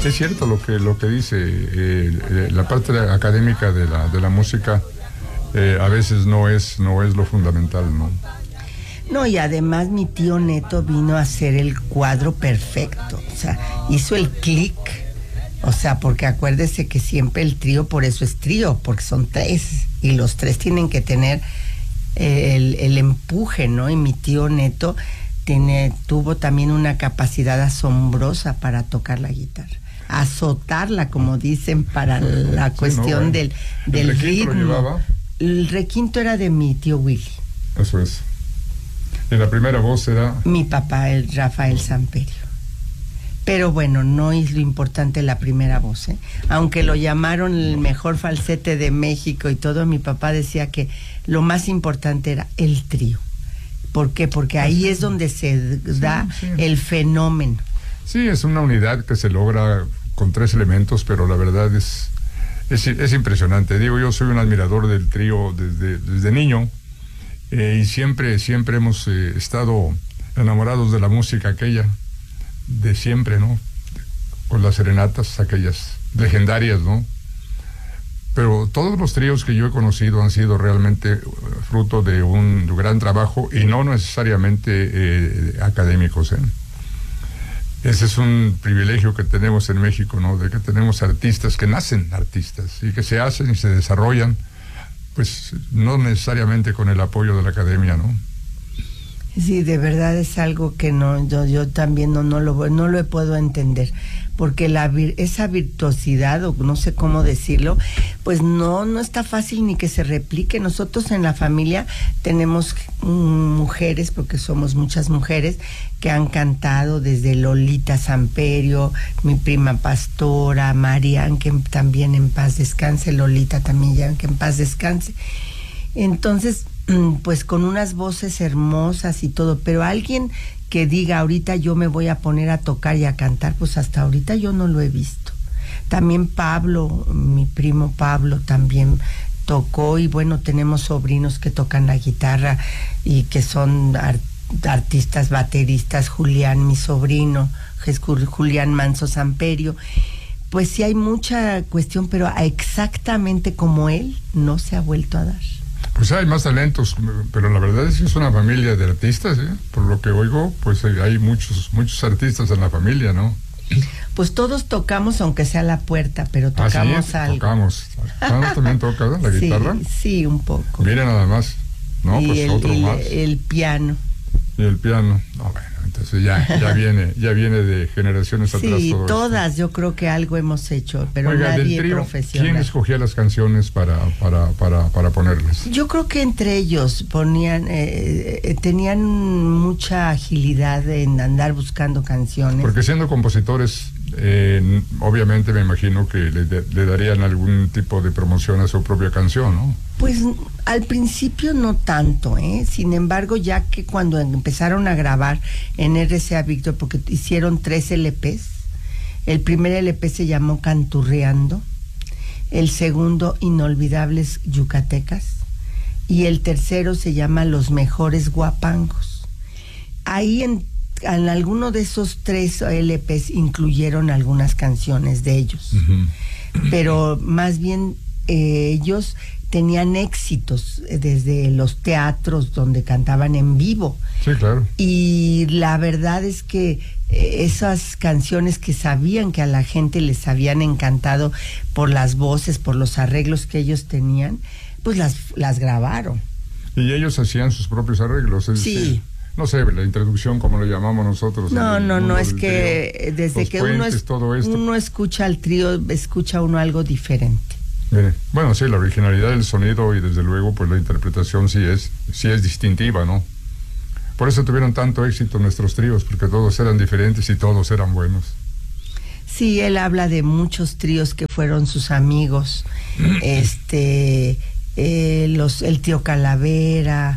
Es cierto lo que dice, la parte académica de la música a veces no es lo fundamental, ¿no? No, y además mi tío Neto vino a hacer el cuadro perfecto, o sea, hizo el clic, o sea, porque acuérdese que siempre el trío, por eso es trío, porque son tres, y los tres tienen que tener el empuje, ¿no? Y mi tío Neto tuvo también una capacidad asombrosa para tocar la guitarra, azotarla, como dicen, para la cuestión del ritmo. ¿Lo llevaba? El requinto era de mi tío Willy. Eso es. Y la primera voz era... Mi papá, el Rafael Samperio. Pero bueno, no es lo importante la primera voz, ¿eh? Aunque lo llamaron el mejor falsete de México y todo, mi papá decía que lo más importante era el trío. ¿Por qué? Porque ahí es donde se da el fenómeno. Sí, es una unidad que se logra con tres elementos, pero la verdad es impresionante. Digo, yo soy un admirador del trío desde niño. Y siempre hemos estado enamorados de la música aquella, de siempre, ¿no? Con las serenatas, aquellas legendarias, ¿no? Pero todos los tríos que yo he conocido han sido realmente fruto de un gran trabajo y no necesariamente académicos, ¿eh? Ese es un privilegio que tenemos en México, ¿no? De que tenemos artistas que nacen artistas y que se hacen y se desarrollan, pues no necesariamente con el apoyo de la academia, ¿no? Sí, de verdad es algo que yo también no lo puedo entender, porque esa virtuosidad, o no sé cómo decirlo, pues no está fácil ni que se replique. Nosotros en la familia tenemos mujeres, porque somos muchas mujeres, que han cantado desde Lolita Samperio, mi prima Pastora, Marian, que también en paz descanse, Lolita también ya que en paz descanse. Entonces, pues con unas voces hermosas y todo, pero alguien que diga ahorita yo me voy a poner a tocar y a cantar, pues hasta ahorita yo no lo he visto. También Pablo, mi primo Pablo también tocó, y bueno, tenemos sobrinos que tocan la guitarra y que son artistas, bateristas. Julián, mi sobrino, Julián Manso Samperio. Pues sí hay mucha cuestión, pero exactamente como él no se ha vuelto a dar. Pues hay más talentos, pero la verdad es que es una familia de artistas, ¿eh? Por lo que oigo, pues hay muchos artistas en la familia, ¿no? Pues todos tocamos, aunque sea la puerta, pero tocamos ¿sí? Algo. Tocamos. ¿También tocas la guitarra? Sí, un poco. Mira nada más, ¿no? Y pues otro más. El piano. Y el piano. No, bueno, entonces ya viene de generaciones atrás. Sí, todo todas, esto. yo creo que algo hemos hecho, pero oiga, nadie del trío, profesional. ¿quién escogía las canciones para ponerles? Yo creo que entre ellos tenían mucha agilidad en andar buscando canciones. Porque siendo compositores, obviamente me imagino que le darían algún tipo de promoción a su propia canción, ¿no? Pues al principio no tanto, ¿eh? Sin embargo, ya que cuando empezaron a grabar en RCA Víctor, porque hicieron 3 LPs, el primer LP se llamó Canturreando, el segundo Inolvidables Yucatecas, y el tercero se llama Los Mejores Guapangos. Ahí en alguno de esos 3 LPs incluyeron algunas canciones de ellos. Uh-huh. Pero más bien ellos tenían éxitos desde los teatros donde cantaban en vivo. Sí, claro. Y la verdad es que esas canciones que sabían que a la gente les habían encantado por las voces, por los arreglos que ellos tenían, pues las grabaron. Y ellos hacían sus propios arreglos. Sí. No sé, la introducción, como lo llamamos nosotros. No, es que trío, desde que puentes, uno escucha al trío, escucha uno algo diferente. Bueno, sí, la originalidad del sonido y desde luego pues la interpretación sí es distintiva, ¿no? Por eso tuvieron tanto éxito nuestros tríos, porque todos eran diferentes y todos eran buenos. Sí, él habla de muchos tríos que fueron sus amigos, el tío Calavera,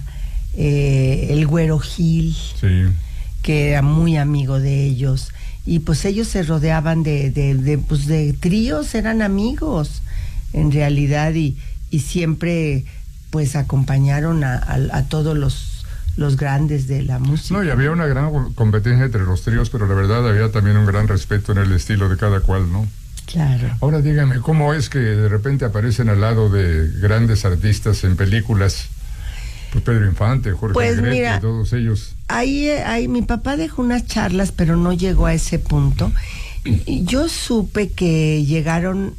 el Güero Gil, sí, que era muy amigo de ellos, y pues ellos se rodeaban de tríos, eran amigos en realidad, y siempre pues acompañaron a todos los grandes de la música. No, y había una gran competencia entre los tríos, pero la verdad había también un gran respeto en el estilo de cada cual, ¿no? Claro. Ahora dígame, ¿cómo es que de repente aparecen al lado de grandes artistas en películas? Pues Pedro Infante, Jorge Negrete, todos ellos. Ahí mi papá dejó unas charlas, pero no llegó a ese punto. Y yo supe que llegaron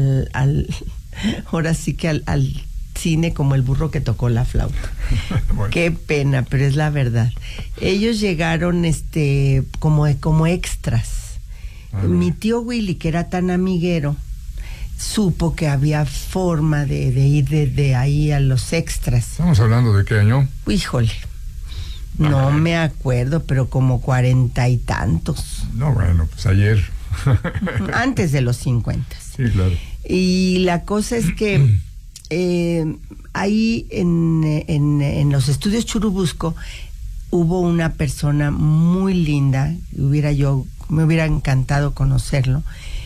ahora sí que al cine como el burro que tocó la flauta. Bueno. Qué pena, pero es la verdad. Ellos llegaron como extras. Mi tío Willy, que era tan amiguero, supo que había forma de ir de ahí a los extras. ¿Estamos hablando de qué año? Híjole, no me acuerdo, pero como 40 y tantos. No, bueno, pues ayer. Antes de los 50. Sí, claro. Y la cosa es que ahí en los estudios Churubusco hubo una persona muy linda, me hubiera encantado conocerlo,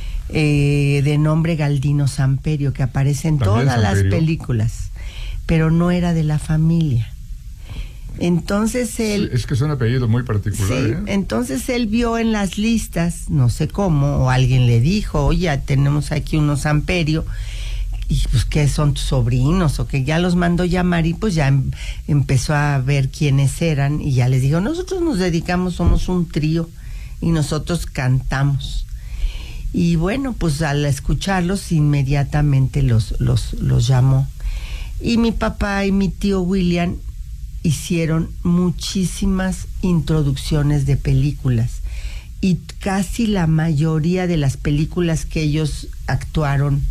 de nombre Galdino Samperio, que aparece en todas las películas, pero no era de la familia. Entonces él... Es que es un apellido muy particular. Sí, entonces él vio en las listas, no sé cómo, o alguien le dijo, oye, tenemos aquí unos Samperio, y pues que son tus sobrinos, o que ya los mandó llamar, y pues ya empezó a ver quiénes eran, y ya les dijo, nosotros nos dedicamos, somos un trío, y nosotros cantamos. Y bueno, pues al escucharlos inmediatamente los llamó. Y mi papá y mi tío William hicieron muchísimas introducciones de películas, y casi la mayoría de las películas que ellos actuaron,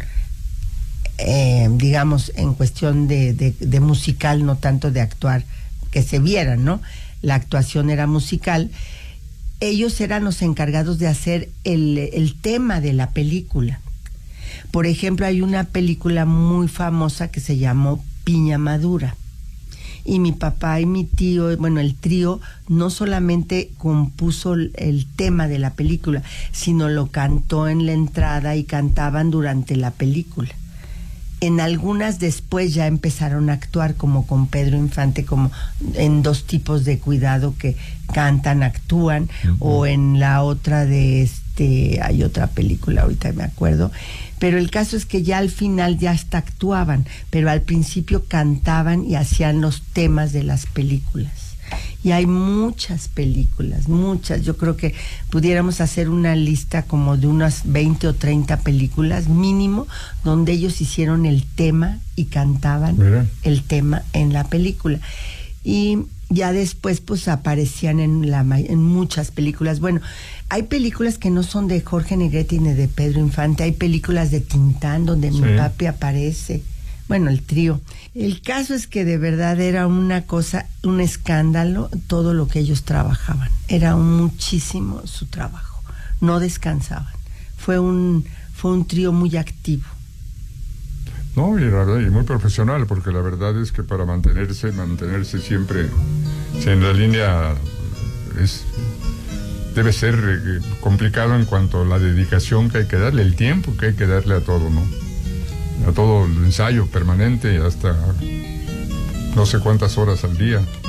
digamos, en cuestión de musical, no tanto de actuar, que se vieran, ¿no? La actuación era musical. Ellos eran los encargados de hacer el tema de la película. Por ejemplo, hay una película muy famosa que se llamó Piña Madura. Y mi papá y mi tío, bueno, el trío, no solamente compuso el tema de la película, sino lo cantó en la entrada y cantaban durante la película. En algunas después ya empezaron a actuar, como con Pedro Infante, como en Dos tipos de cuidado, que cantan, actúan, o en la otra hay otra película, ahorita me acuerdo, pero el caso es que ya al final ya hasta actuaban, pero al principio cantaban y hacían los temas de las películas. Y hay muchas películas, muchas. Yo creo que pudiéramos hacer una lista como de unas 20 o 30 películas mínimo, donde ellos hicieron el tema y cantaban el tema en la película. Y ya después pues aparecían en muchas películas. Bueno, hay películas que no son de Jorge Negrete ni de Pedro Infante, hay películas de Tintán donde mi papi aparece. Bueno, el trío. El caso es que de verdad era una cosa, un escándalo, todo lo que ellos trabajaban. Era muchísimo su trabajo. No descansaban. Fue un trío muy activo. No, y muy profesional, porque la verdad es que para mantenerse siempre en la línea debe ser complicado en cuanto a la dedicación que hay que darle, el tiempo que hay que darle a todo, ¿no? A todo el ensayo permanente, hasta no sé cuántas horas al día.